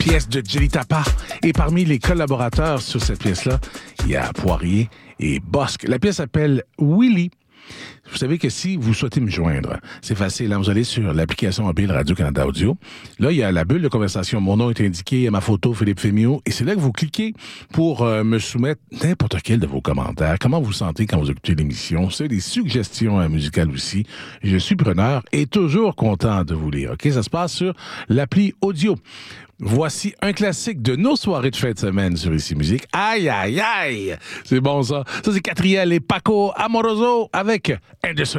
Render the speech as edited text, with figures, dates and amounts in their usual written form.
pièce de Jelly Tapa. Et parmi les collaborateurs sur cette pièce-là, il y a Poirier et Bosque. La pièce s'appelle Willy. Vous savez que si vous souhaitez me joindre, c'est facile. Hein? Vous allez sur l'application mobile Radio-Canada Audio. Là, il y a la bulle de conversation. Mon nom est indiqué, ma photo, Philippe Fémio. Et c'est là que vous cliquez pour me soumettre n'importe quel de vos commentaires. Comment vous vous sentez quand vous écoutez l'émission? C'est des suggestions musicales aussi. Je suis preneur et toujours content de vous lire. OK? Ça se passe sur l'appli audio. Voici un classique de nos soirées de fin de semaine sur Ici Musique. Aïe, aïe, aïe! C'est bon, ça. Ça, c'est Catriel et Paco Amoroso avec Anderson